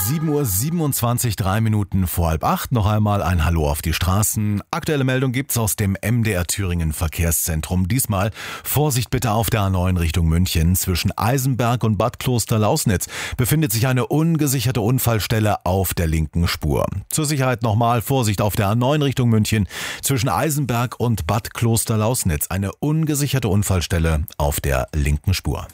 7:27 Uhr, 3 Minuten vor 7:30. Noch einmal ein Hallo auf die Straßen. Aktuelle Meldung gibt's aus dem MDR Thüringen Verkehrszentrum. Diesmal Vorsicht bitte auf der A9 Richtung München. Zwischen Eisenberg und Bad Kloster-Lausnitz befindet sich eine ungesicherte Unfallstelle auf der linken Spur. Zur Sicherheit nochmal Vorsicht auf der A9 Richtung München. Zwischen Eisenberg und Bad Kloster-Lausnitz eine ungesicherte Unfallstelle auf der linken Spur.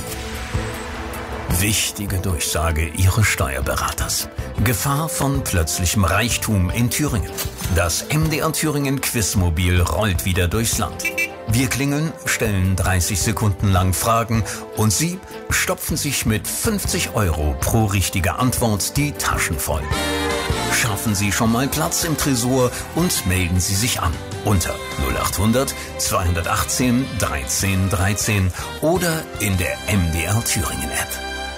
Wichtige Durchsage Ihres Steuerberaters. Gefahr von plötzlichem Reichtum in Thüringen. Das MDR Thüringen Quizmobil rollt wieder durchs Land. Wir klingeln, stellen 30 Sekunden lang Fragen und Sie stopfen sich mit 50 € pro richtige Antwort die Taschen voll. Schaffen Sie schon mal Platz im Tresor und melden Sie sich an unter 0800 218 13 13 oder in der MDR Thüringen App.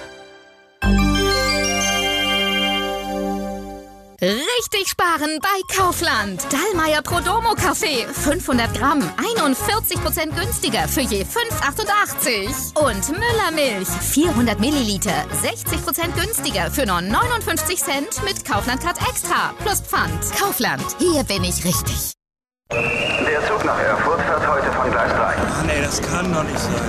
Richtig sparen bei Kaufland. Dallmayr Prodomo Kaffee. 500 Gramm. 41% günstiger für je 5,88. Und Müller Milch. 400 Milliliter. 60% günstiger für nur 59 Cent mit Kaufland Card Extra. Plus Pfand. Kaufland. Hier bin ich richtig. Der Zug nach Erfurt fährt heute von Gleis 3. Ach nee, das kann doch nicht sein.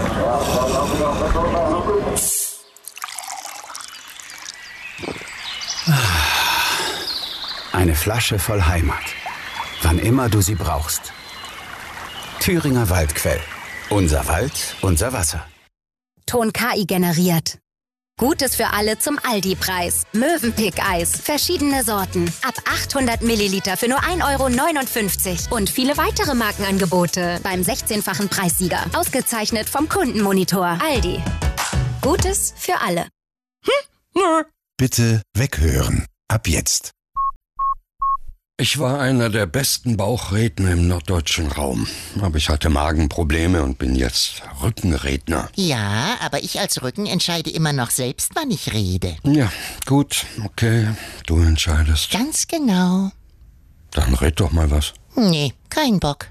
Eine Flasche voll Heimat. Wann immer du sie brauchst. Thüringer Waldquell. Unser Wald, unser Wasser. Ton KI generiert. Gutes für alle zum Aldi-Preis. Mövenpick-Eis. Verschiedene Sorten. Ab 800 Milliliter für nur 1,59 €. Und viele weitere Markenangebote. Beim 16-fachen Preissieger. Ausgezeichnet vom Kundenmonitor. Aldi. Gutes für alle. Bitte weghören. Ab jetzt. Ich war einer der besten Bauchredner im norddeutschen Raum. Aber ich hatte Magenprobleme und bin jetzt Rückenredner. Ja, aber ich als Rücken entscheide immer noch selbst, wann ich rede. Ja, gut, okay, du entscheidest. Ganz genau. Dann red doch mal was. Nee, kein Bock.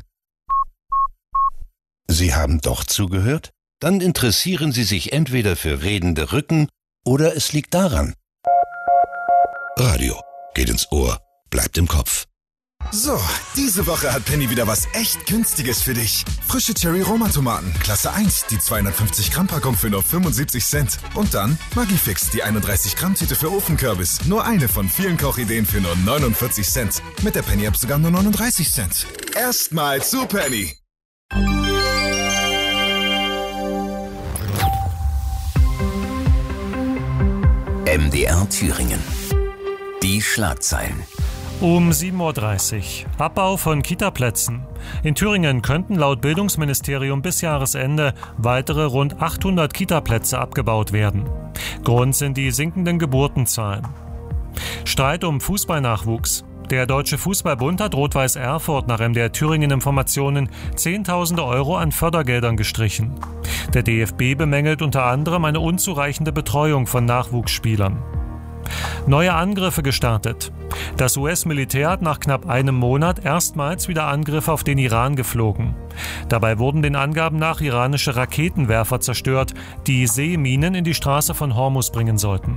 Sie haben doch zugehört? Dann interessieren Sie sich entweder für redende Rücken oder es liegt daran. Radio geht ins Ohr. Bleibt im Kopf. So, diese Woche hat Penny wieder was echt Günstiges für dich. Frische Cherry-Roma-Tomaten, Klasse 1, die 250 Gramm Packung für nur 75 Cent. Und dann Maggi-Fix, die 31 Gramm Tüte für Ofenkürbis. Nur eine von vielen Kochideen für nur 49 Cent. Mit der Penny-App sogar nur 39 Cent. Erstmal zu Penny. MDR Thüringen. Die Schlagzeilen. Um 7:30 Uhr. Abbau von Kitaplätzen. In Thüringen könnten laut Bildungsministerium bis Jahresende weitere rund 800 Kitaplätze abgebaut werden. Grund sind die sinkenden Geburtenzahlen. Streit um Fußballnachwuchs. Der Deutsche Fußballbund hat Rot-Weiß Erfurt nach MDR Thüringen Informationen Zehntausende € an Fördergeldern gestrichen. Der DFB bemängelt unter anderem eine unzureichende Betreuung von Nachwuchsspielern. Neue Angriffe gestartet. Das US-Militär hat nach knapp einem Monat erstmals wieder Angriffe auf den Iran geflogen. Dabei wurden den Angaben nach iranische Raketenwerfer zerstört, die Seeminen in die Straße von Hormuz bringen sollten.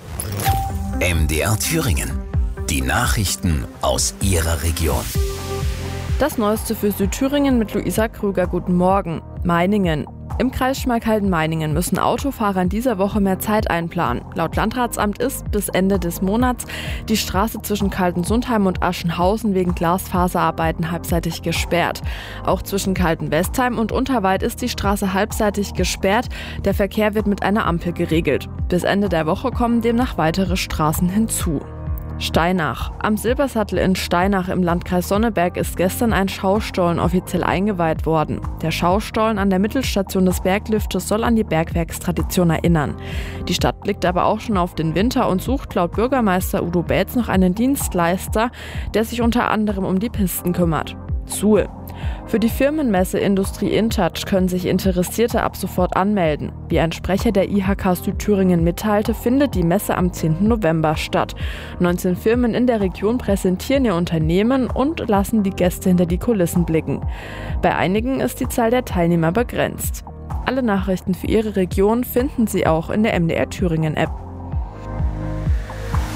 MDR Thüringen. Die Nachrichten aus Ihrer Region. Das Neueste für Südthüringen mit Luisa Krüger. Guten Morgen. Meiningen. Im Kreis Schmalkalden-Meiningen müssen Autofahrer in dieser Woche mehr Zeit einplanen. Laut Landratsamt ist bis Ende des Monats die Straße zwischen Kaltensundheim und Aschenhausen wegen Glasfaserarbeiten halbseitig gesperrt. Auch zwischen Kalten-Westheim und Unterwald ist die Straße halbseitig gesperrt. Der Verkehr wird mit einer Ampel geregelt. Bis Ende der Woche kommen demnach weitere Straßen hinzu. Steinach. Am Silbersattel in Steinach im Landkreis Sonneberg ist gestern ein Schaustollen offiziell eingeweiht worden. Der Schaustollen an der Mittelstation des Bergliftes soll an die Bergwerkstradition erinnern. Die Stadt blickt aber auch schon auf den Winter und sucht laut Bürgermeister Udo Belz noch einen Dienstleister, der sich unter anderem um die Pisten kümmert. Suhl. Für die Firmenmesse Industrie InTouch können sich Interessierte ab sofort anmelden. Wie ein Sprecher der IHK Südthüringen mitteilte, findet die Messe am 10. November statt. 19 Firmen in der Region präsentieren ihr Unternehmen und lassen die Gäste hinter die Kulissen blicken. Bei einigen ist die Zahl der Teilnehmer begrenzt. Alle Nachrichten für Ihre Region finden Sie auch in der MDR Thüringen App.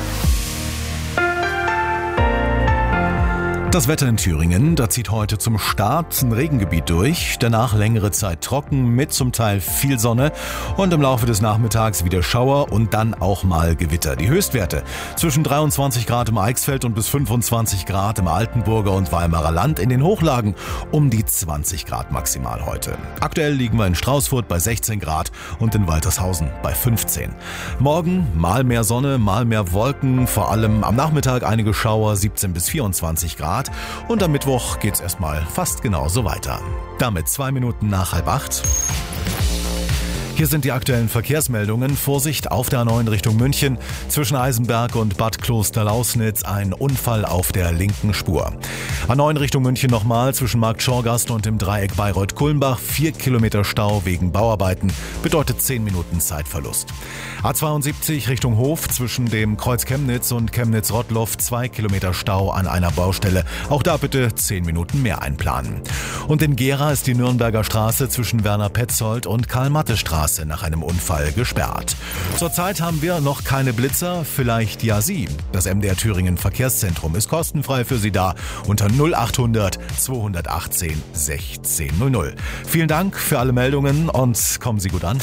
Das Wetter in Thüringen, da zieht heute zum Start ein Regengebiet durch, danach längere Zeit trocken mit zum Teil viel Sonne und im Laufe des Nachmittags wieder Schauer und dann auch mal Gewitter. Die Höchstwerte zwischen 23 Grad im Eichsfeld und bis 25 Grad im Altenburger und Weimarer Land, in den Hochlagen um die 20 Grad maximal heute. Aktuell liegen wir in Straußfurt bei 16 Grad und in Waltershausen bei 15. Morgen mal mehr Sonne, mal mehr Wolken, vor allem am Nachmittag einige Schauer, 17 bis 24 Grad. Und am Mittwoch geht's erstmal fast genauso weiter. Damit 2 Minuten nach 7:30. Hier sind die aktuellen Verkehrsmeldungen. Vorsicht auf der A9 Richtung München. Zwischen Eisenberg und Bad Klosterlausnitz ein Unfall auf der linken Spur. A9 Richtung München nochmal zwischen Markt Schorgast und dem Dreieck Bayreuth-Kulmbach. 4 Kilometer Stau wegen Bauarbeiten. Bedeutet 10 Minuten Zeitverlust. A72 Richtung Hof zwischen dem Kreuz Chemnitz und Chemnitz-Rottloff. 2 Kilometer Stau an einer Baustelle. Auch da bitte 10 Minuten mehr einplanen. Und in Gera ist die Nürnberger Straße zwischen Werner Petzold und Karl-Matte-Straße nach einem Unfall gesperrt. Zurzeit haben wir noch keine Blitzer, vielleicht ja Sie. Das MDR Thüringen Verkehrszentrum ist kostenfrei für Sie da unter 0800 218 1600. Vielen Dank für alle Meldungen und kommen Sie gut an.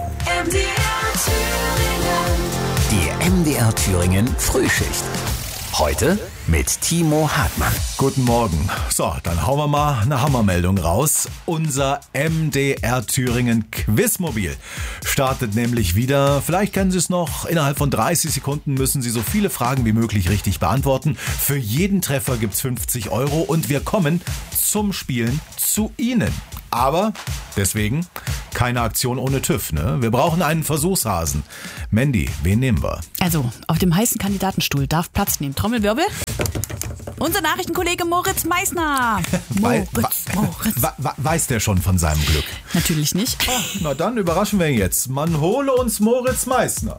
Die MDR Thüringen Frühschicht. Heute mit Timo Hartmann. Guten Morgen. So, dann hauen wir mal eine Hammermeldung raus. Unser MDR Thüringen Quizmobil startet nämlich wieder. Vielleicht kennen Sie es noch. Innerhalb von 30 Sekunden müssen Sie so viele Fragen wie möglich richtig beantworten. Für jeden Treffer gibt's 50 € und wir kommen zum Spielen zu Ihnen. Aber deswegen keine Aktion ohne TÜV, ne? Wir brauchen einen Versuchshasen. Mandy, wen nehmen wir? Also, auf dem heißen Kandidatenstuhl darf Platz nehmen. Trommelwirbel. Unser Nachrichtenkollege Moritz Meissner. Moritz. Weiß der schon von seinem Glück? Natürlich nicht. Na dann überraschen wir ihn jetzt. Man hole uns Moritz Meissner.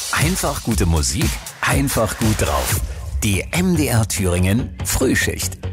Einfach gute Musik, einfach gut drauf. Die MDR Thüringen Frühschicht.